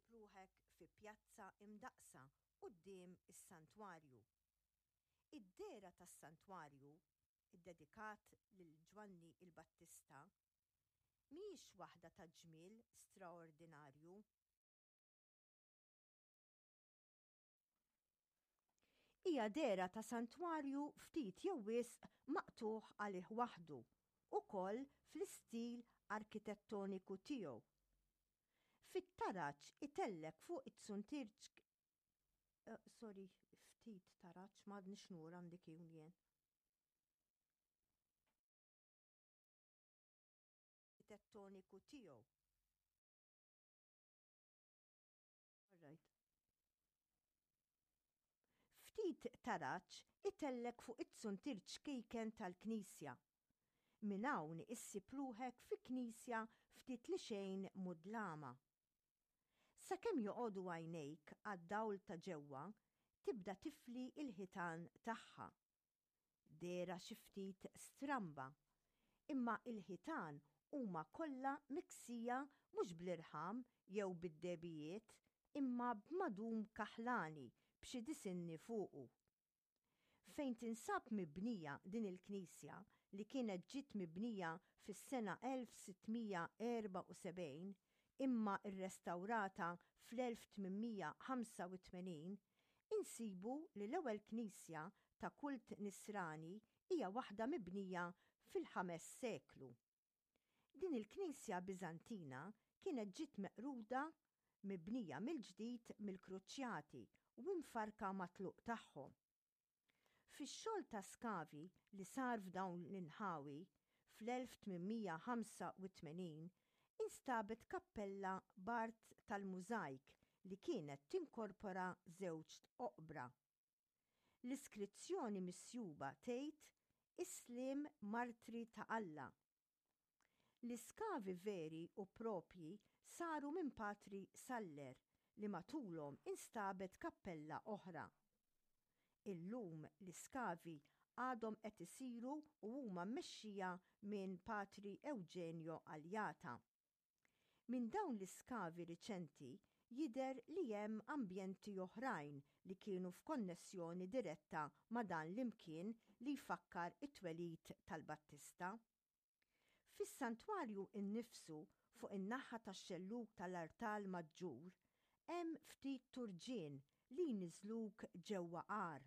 issib ruħek fi pjazza imdaqsa quddiem is-santwarju. Id-dera tas-santwarju, iddedikat lil Ġwanni il-Battista, mhijiex waħda ta' ġmiel straordinarju. Hija dera ta' santwarju ftit jew wisq maqtuħ għalih waħdu, ukoll fl-istil arkitettoniku tiegħu. Fit-taraġġ itellek fuq it-suntir ftit taraġġ m'għadniex nur għandik jien. Arkitettoniku tiegħu. Alright. Ftit taraġġ itellek fuq it-suntir ċkejken tal-Knisja. Minn hawn issib ruħek fi knisja ftit li xejn mudlama. Sakemm joqogħdu għajnejk għad-dawl ta' ġewwa, tibda tifli il-ħitan tagħha. Dera xi ftit stramba, imma il-ħitan huma kollha miksija mhux bl-irħam jew bid-debijiet, imma b'madum kaħlani b'xi disinni fuqu. Fejn tinsab mibnija din il-Knisja li kienet ġiet mibnija fis-sena 1674 imma rrestawrata fl-1885, insibu li l-ewwel Knisja ta' kult Nisrani hija waħda mibnija fil-5 seklu. Din il-Knisja Biżantina kienet ġiet meqruda mibnija mill-ġdid mill-Kruċjati u mfarka matluq tagħhom. Fix-xogħol ta' skavi li sar f'dawn l-inħawi fl-1885 instabet kappella b'art tal-mużajk li kienet tinkorpora żewġ oqbra. L-iskrizzjoni misjuba tgħid Islim Martri ta' Alla. L-iskavi veri u propji saru minn Patri Saller li matulhom instabet kappella oħra. Illum l-iskavi għadhom qed isiru u huma mmexxija minn Patri Eugenio Aljata. Minn dawn l-iskavi riċenti jidher li hemm ambjenti oħrajn li kienu f'konnessjoni diretta ma' dan l-imkien li jfakkar it-twelid tal-Battista. Fis-santwarju innifsu fuq in-naħa tax-xellug tal-Artal Maġġur hemm ftit turġien li niżluk ġewwa qar.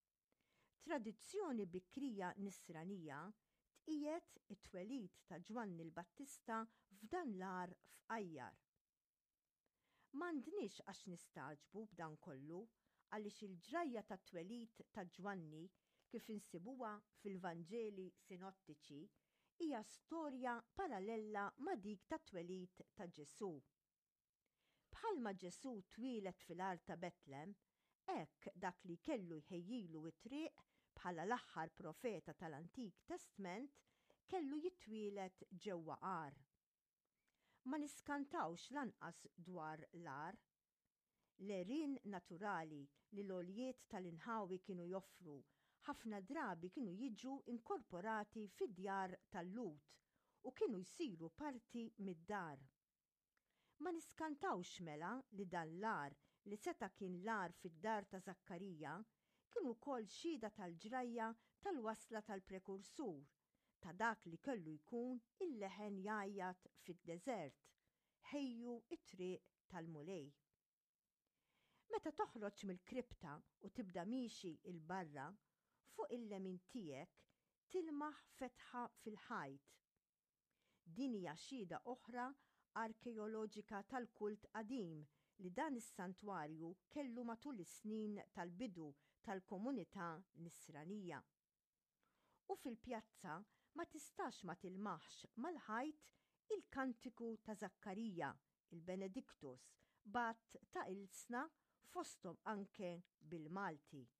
Tradizzjoni bikrija nisranija tqiegħed it-twelid ta' Ġwanni l-Battista f'dan l-ar f'Qajjar. M'għandniex għax nistaġbu b'dan kollu għaliex il-ġrajja tat-twelid ta' Ġwanni kif insibuha fil-Vanġeli sinottiċi hija storja parallela ma' dik tat-twelid ta' Ġesu. Bħalma Ġesu twieled fil-ar ta' Betlem, hekk dak li kellu jħejjilu it-triq bħala l-aħħar profeta tal-Antik Testament kellu jitwieled ġewwa qar. Ma niskantawx lanqas dwar l-ar. L-għerien naturali li l-għoljiet tal-inħawi kienu joffru ħafna drabi kienu jiġu inkorporati fid-djar tal-Lut u kienu jsiru parti mid-dar. Ma niskantawx mela li dan l-ar li seta kien l-ar fid-dar ta' Zakkarija kienu wkoll xhieda tal-ġrajja tal-wasla tal-prekursur ta' dak li kellu jkun il-leħen jgħajjat fid-deżert, ħejju it-triq tal-mulej. Meta toħroġ mill-kripta u tibda mixi il-barra, fuq il-lemin tiegħek tilmaħ fetħa fil-ħajt. Din hija xhieda oħra arkeoloġika tal-kult qadim li dan is-santwarju kellu matul is-snin tal-bidu tal-komunità Nisranija. U fil-pjazza ma tistax ma tilmaħx mal-ħajt il-kantiku ta' Zakkarija, il-Benediktus, bat ta' ilsna fosthom anke bil-Malti.